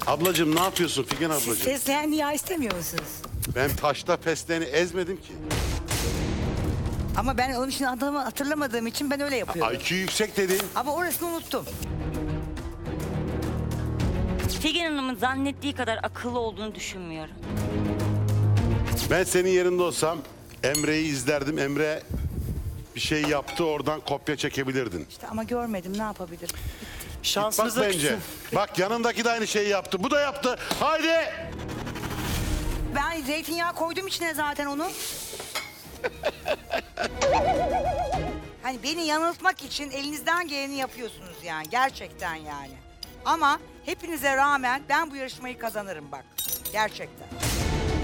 Ablacığım ne yapıyorsun Figen ablacığım? Siz fesleğen yağ istemiyor musunuz? Ben taşta fesleğeni ezmedim ki. Ama ben onun için adamı hatırlamadığım için ben öyle yapıyorum. IQ yüksek dedin. Ama orasını unuttum. Figen Hanım'ın zannettiği kadar akıllı olduğunu düşünmüyorum. Ben senin yerinde olsam Emre'yi izlerdim. Emre bir şey yaptı, oradan kopya çekebilirdin. İşte ama görmedim, ne yapabilirim? Bak Şansınıza bence. küsün. Bak yanındaki de aynı şeyi yaptı. Bu da yaptı. Haydi. Ben zeytinyağı koydum içine zaten onu. Hani beni yanıltmak için elinizden geleni yapıyorsunuz yani. Gerçekten yani. Ama hepinize rağmen ben bu yarışmayı kazanırım bak. Gerçekten.